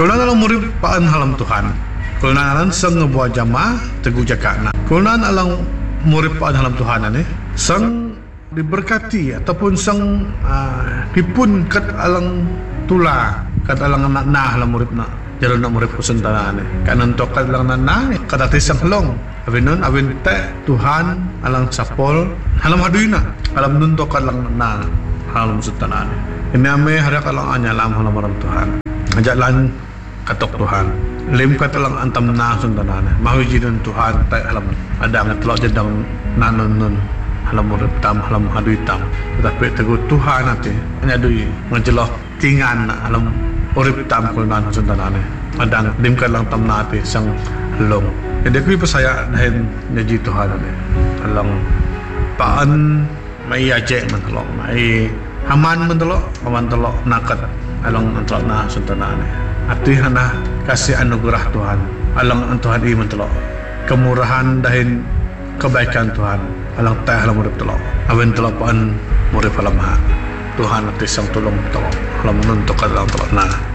Kuna alang murid paan halam Tuhan. Kuna alang sang ngebuat jamaah teguh jakana. Kuna alang murid paan halam Tuhan ani sang diberkati ataupun sang dipun kat alang tula kat alang anak nah halam murid na. Jaro nak murid pusentana ni. Kanan kat alang nana kat atis sang helong. Awinon awin te Tuhan alang sapol halam haduina alam nuntok kat alang na halam pusentana ni. Ini ame harak alang anyalam halam orang Tuhan. Ajak lan katok Tuhan. Lim kat alang antam na sentana ni. Mahujidun Tuhan te alam ada ngetlok jedang nanun halam murid tam halam hadui tam. Tetapi teguh Tuhan nanti nyadui ngejeloh tingan halam urip tam kunan sentana ni. Adang lim kat alang tam nati sang long. Jadi aku percaya dahin nyaji Tuhan ni. Alang paan mai ajek mentelok, mai haman mentelok, awan telok nakat alang antelok na sentana ni. Ati hana kasih anugerah Tuhan. Alang Tuhan i mentelok. Kemurahan dahin kebaikan Tuhan. Alang teh alang murid telok. Awen telok paan murid alam ha. Tuhan ati sang tolong telok. Alam nuntuk alang telok na.